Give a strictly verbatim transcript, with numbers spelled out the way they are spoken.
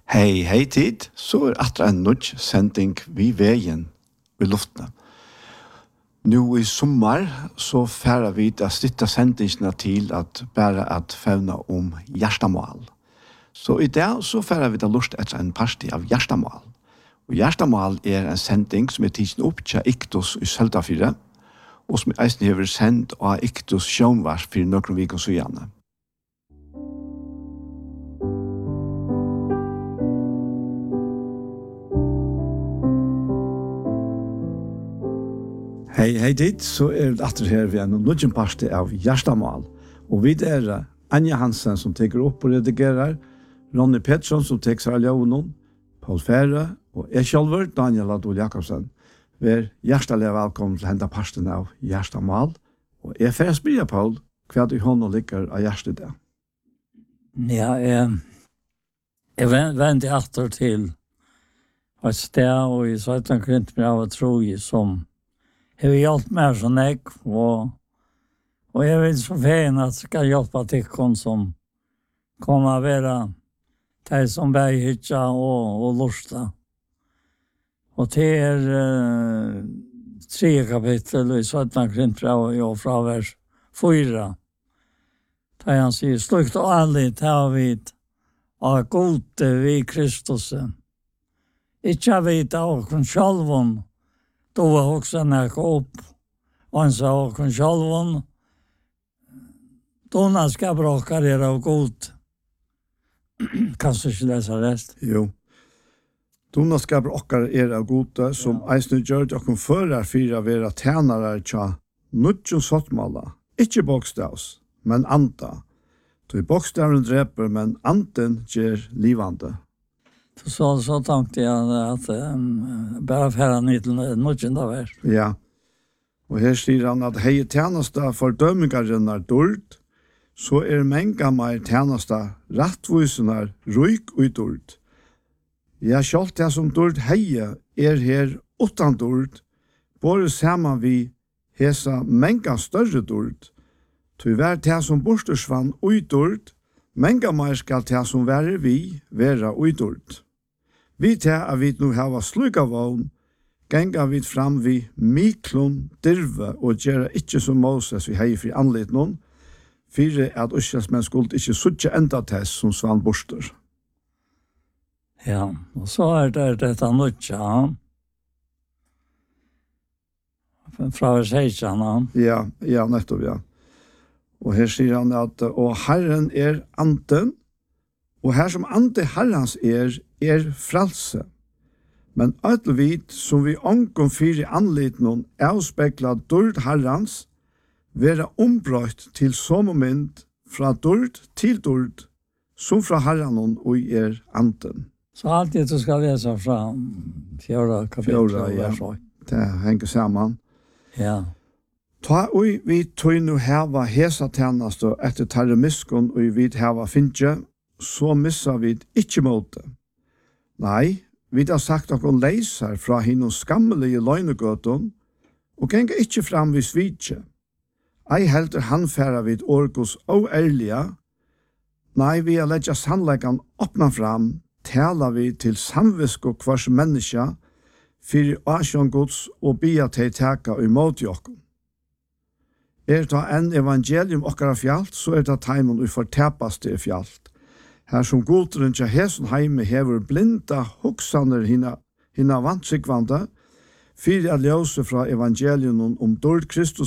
Hei, hei tid, så er atra en nødj sending vi veien i luftene. Nå i sommar så færer vi til å stytte sendingsene til at bare at fevne om hjertemål. Så i dag så færer vi til lust etter en parti av hjertemål. Og hjertemål er en sending som er tidsen opp til Iktus i Søltafire, og som eisen har vært sendt av Iktus sjønvars for noen viker så gjerne. Hei, hei dit, så er det atter her vi er noen nødgen parti av hjertemål. Og vi er Anja Hansen som teker opp og redigerer, Ronny Pettersson som teker seg av ljøvnen, Paul Fære og jeg selv, Daniel Adol Jakobsen. Vi er hjertelig velkommen til å hente parten av hjertemål. Og jeg får spørre, Paul, hva du hånden ligger av hjertet der? Ja, jeg, jeg venter atter til et sted og i Søytan Krintmer av å tro i som Jeg har hjulpet meg så nek, og, og jeg vil så feien at jeg skal hjelpe til noen som kommer å være de som bærer hytta og, og lusta. Og det er uh, tre kapittel i Søytan Krintmer og fra vers fyra. Der han sier, slukt og ærlig til vi av gode vi Kristus. Ikke vite av oss sjølven, då var också när jag upp och han sa kon självon då när ska bråka det av god kan du inte läsa rest? Jo. Då när ska bråka er av god som eisen gjør och kom förar fyra vera tjänare tja nutjon sottmala inte bokstavs men anta då bokstaven dreper men anten ger livande. Så, så tänkte jag att um, bara färra nytt nödgen av er. Ja. Och här säger han att hej tjänasta fördömningarna är dåligt, så är många mer tjänasta rättvisorna ryk och dåligt. Jag själv det som dåligt heja är här utan dåligt, både samman vi hesa många större dåligt. Tyvärr det som borstersvann och dåligt, många mer skal det som være vi være och dåligt. Vi tar at vi nu hava sluka vogn, genga vi fram vi miklon, dirve og gjøre ikke som Moses vi hei fri anlitt noen, fyrir at Øslandsmenn skulle ikke suttje enda test som svann borster. Ja, og så er det dette nødja, fra Seitjana. Ja, ja, nettopp, ja. Og her sier han at og Herren er anden, og her som ande Herrens er, er frelse. Men ødelvit som vi omkom fyri anlit noen avspekla dård Herrens, være ombrøyt til sommermynd fra dård til dård, som fra Herren og er anden. Så alltid du skal lese fra fjorda kapittel. Fjorda, ja. Det henger sammen. Ja. Ta oi vi tøy nu heva hesa tjänast og etter tarre miskon og vi heva finnje, så missa vi ikkje måte. Nei, vi har sagt okkur leisar fra hinnom skammelige løgnegøton, og genga ikkje fram vi svitje. Ei heldur han færa vid orgos og ærliga, nei, vi har ledja sannleikan oppna fram, tala vi til samvisko kvars menneska, fyrir asjon gods og bia tei teka og imot jokken. Er det en evangelium okkara fjalt, så er det taimon ui fortepaste fjalt. Her som godren til hesen heime hever blinda hoksaner hina, hina vantsikvanda, fyrir at ljøse fra evangelium om dård Kristus